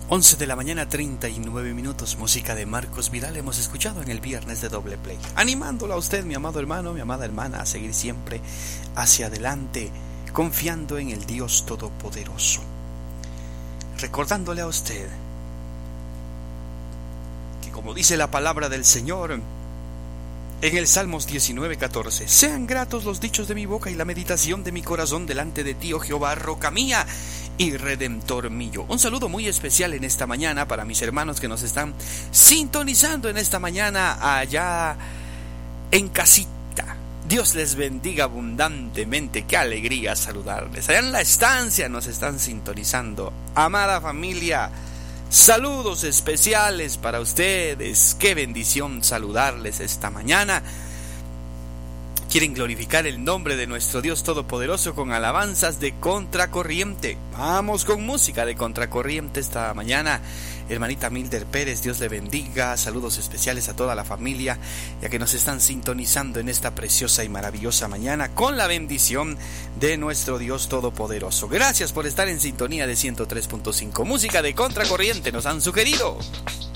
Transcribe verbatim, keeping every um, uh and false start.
once de la mañana, treinta y nueve minutos. Música de Marcos Vidal hemos escuchado en el viernes de Doble Play, animándolo a usted, mi amado hermano, mi amada hermana, a seguir siempre hacia adelante, confiando en el Dios Todopoderoso. Recordándole a usted que, como dice la palabra del Señor en el Salmos diecinueve catorce, sean gratos los dichos de mi boca y la meditación de mi corazón delante de ti, oh Jehová, roca mía y redentor mío. Un saludo muy especial en esta mañana para mis hermanos que nos están sintonizando en esta mañana allá en casita. Dios les bendiga abundantemente. Qué alegría saludarles. Allá en la estancia nos están sintonizando. Amada familia, saludos especiales para ustedes. Qué bendición saludarles esta mañana. Quieren glorificar el nombre de nuestro Dios Todopoderoso con alabanzas de Contracorriente. Vamos con música de Contracorriente esta mañana. Hermanita Milder Pérez, Dios le bendiga. Saludos especiales a toda la familia, ya que nos están sintonizando en esta preciosa y maravillosa mañana con la bendición de nuestro Dios Todopoderoso. Gracias por estar en sintonía de ciento tres punto cinco. Música de Contracorriente nos han sugerido.